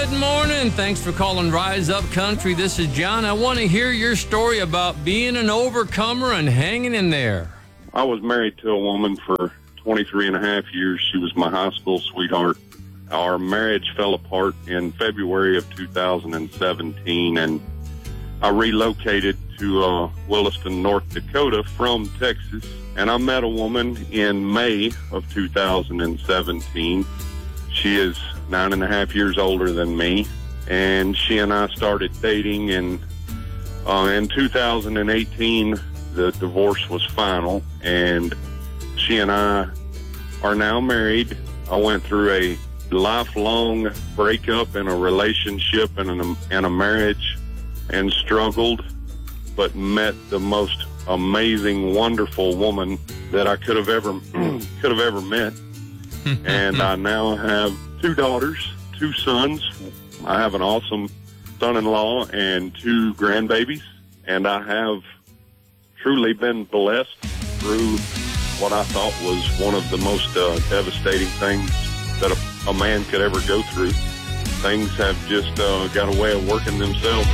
Good morning. Thanks for calling Rise Up Country. This is John. I want to hear your story about being an overcomer and hanging in there. I was married to a woman for 23 and a half years. She was my high school sweetheart. Our marriage fell apart in February of 2017, and I relocated to Williston, North Dakota from Texas. And I met a woman in May of 2017. She is 9.5 years older than me, and she and I started dating, and in 2018 the divorce was final, and she and I are now married. I went through a lifelong breakup in a relationship and a marriage, and struggled, but met the most amazing, wonderful woman that I could have ever met. And I now have 2 daughters, 2 sons. I have an awesome son-in-law and 2 grandbabies. And I have truly been blessed through what I thought was one of the most devastating things that a man could ever go through. Things have just got a way of working themselves